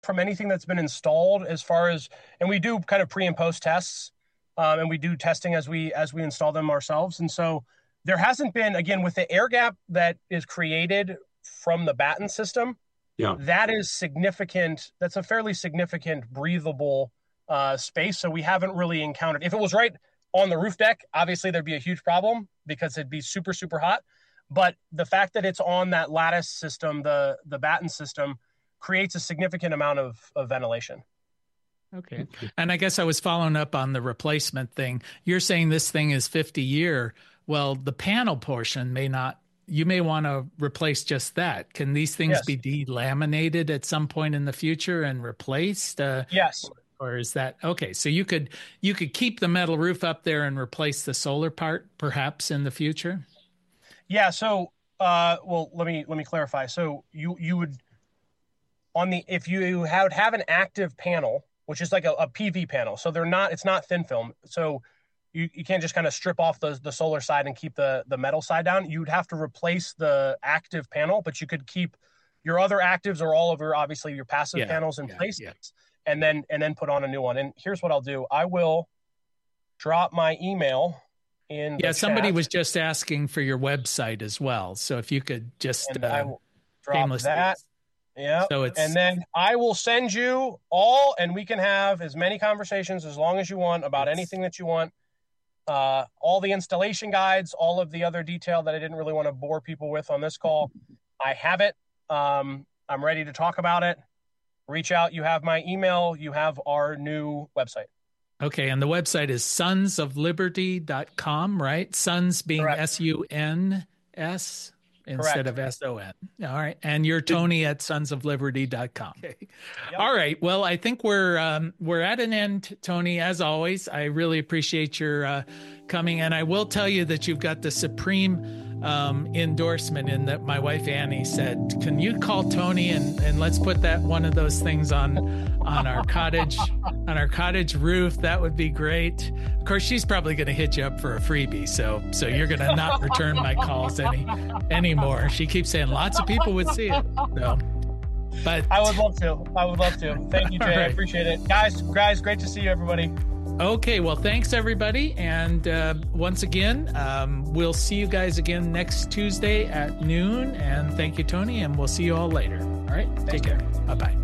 from anything that's been installed as far as, and we do kind of pre and post tests, and we do testing as we install them ourselves. And so there hasn't been, again, with the air gap that is created from the batten system, that is significant. That's a fairly significant breathable space. So we haven't really encountered, if it was right on the roof deck, obviously there'd be a huge problem because it'd be super, super hot. But the fact that it's on that lattice system, the batten system, creates a significant amount of ventilation. Okay. And I guess I was following up on the replacement thing. You're saying this thing is 50-year. Well, the panel portion may not. You may want to replace just that. Can these things be delaminated at some point in the future and replaced? Yes. Or is that okay? So you could keep the metal roof up there and replace the solar part, perhaps in the future. Yeah. So, well, let me clarify. So you would if you have an active panel, which is like a PV panel. So it's not thin film. So you can't just kind of strip off the solar side and keep the metal side down. You'd have to replace the active panel, but you could keep your other actives or all of obviously your passive panels in place. And then put on a new one. And here's what I'll do. I will drop my email in the somebody chat. was just asking for your website as well. So if you could just I will drop that. Yeah. So and then I will send you all, and we can have as many conversations as long as you want about anything that you want. All the installation guides, all of the other detail that I didn't really want to bore people with on this call. I have it. I'm ready to talk about it. Reach out. You have my email. You have our new website. Okay. And the website is sonsofliberty.com, right? Sons being SUNS instead of SON. All right. And you're Tony at sonsofliberty.com. Okay. Yep. All right. Well, I think we're at an end, Tony, as always. I really appreciate your coming. And I will tell you that you've got the supreme endorsement in that my wife Annie said, can you call Tony and let's put that one of those things on our cottage roof? That would be great. Of course, she's probably going to hit you up for a freebie, so you're going to not return my calls anymore. She keeps saying lots of people would see it. So, but I would love to. Thank you, Jay. Right. I appreciate it, guys. Great to see you, everybody. Okay, well, thanks, everybody. And once again, we'll see you guys again next Tuesday at noon. And thank you, Tony, and we'll see you all later. All right, take care. Bye-bye.